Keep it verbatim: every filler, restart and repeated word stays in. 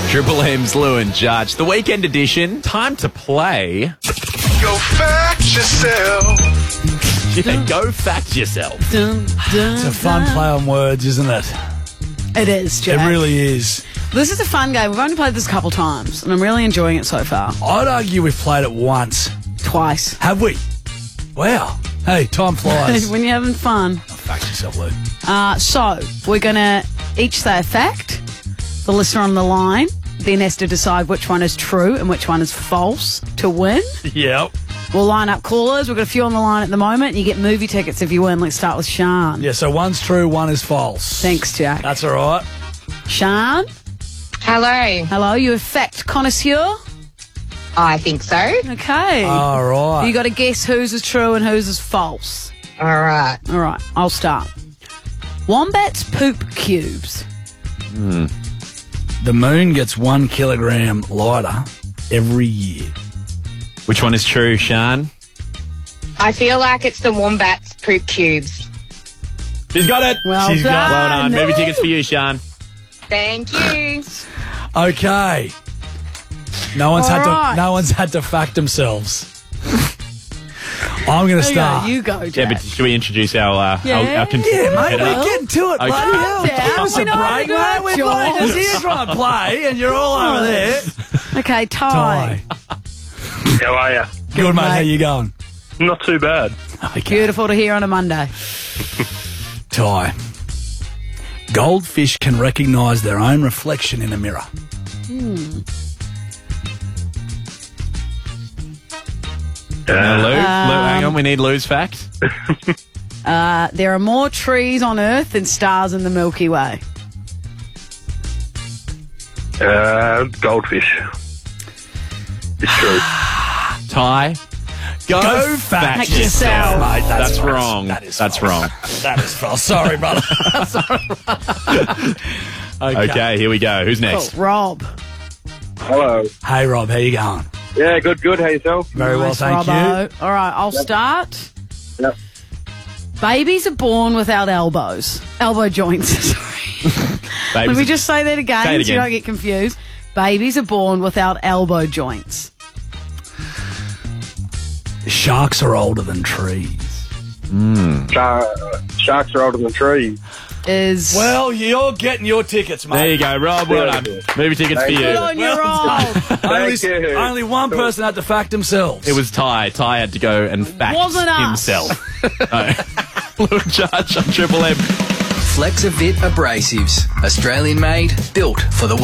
Triple M's Lou and Judge. The weekend edition. Time to play. Go fact yourself. Yeah, go fact yourself. Dun, dun, It's a fun dun. play on words, isn't it? It is, Jack. It really is. This is a fun game. We've only played this a couple times, and I'm really enjoying it so far. I'd argue we've played it once. Twice. Have we? Wow. Hey, time flies. When you're having fun. Fact yourself, Lou. Uh, so, we're going to each say a fact. The listener on the line then has to decide which one is true and which one is false to win. Yep. We'll line up callers. We've got a few on the line at the moment. You get movie tickets if you win. Let's start with Sean. Yeah, so one's true, one is false. Thanks, Jack. That's all right. Sean? Hello. Hello, you a fact connoisseur? I think so. Okay. All right. You got to guess whose is true and whose is false. All right. All right, I'll start. Wombats poop cubes. The moon gets one kilogram lighter every year. Which one is true, Sean? I feel like it's the wombats poop cubes. She's got it. Well She's got- done. Well done. Movie tickets for you, Sean. Thank you. Okay. No one's All had right. to. No one's had to fact themselves. I'm going to There you go, start. you go, Yeah, Jack. but should we introduce our uh, Yeah. our, our contestant? Yeah, mate, Head up? we're getting to it. Okay. Bloody hell. Calm down. Give us a We're not break, doing mate. We're it, playing George. this here trying to play, and you're all over there. Okay, Ty. Ty. How are you? Good, mate. mate. How you going? Not too bad. Okay. Beautiful to hear on a Monday. Ty. Goldfish can recognise their own reflection in a mirror. Now, Lou, Lou, hang Um, on. We need Lou's fact. Uh, there are more trees on Earth than stars in the Milky Way. Uh, goldfish. It's true. Ty. Go, Go fact, fact yourself. mate. That's, false. wrong. That is That's false. wrong. That is false. Sorry, brother. Okay, here we go. Who's next? Oh, Rob. Hello. Hey, Rob. How you going? Yeah, good, good. How yourself? Very well, Nice, thank Robbo. All right, I'll start. Yep. Babies are born without elbows. Elbow joints. Sorry. Let Babies me are- just say that again, Say it so you again. don't get confused. Babies are born without elbow joints. you. Sharks are older than trees. Char- sharks are older than trees. Is Well, you're getting your tickets, mate. There you go, Rob. Well Yeah. done. Movie tickets for Thank you. good on you, Rob. only, Thank you. only one person had to fact themselves. It was Ty. Ty had to go and fact Wasn't us. himself. No. Lou and Judge on Triple M. Flexavit Abrasives. Australian made, built for the